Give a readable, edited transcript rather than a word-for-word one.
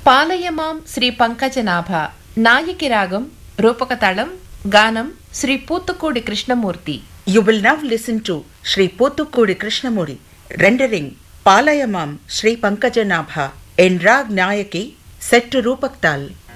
పాలయమాం శ్రీ పంకజనాభ. నాయకి రాగం, రూపక తాళం, గానం Shri పూతుక్కూడి Krishnamurthy. You will now listen to Sri Pothukudi Krishnamurti rendering Palayamam Sri Pankajanabha in Rag Nayaki set to Rupak Tal.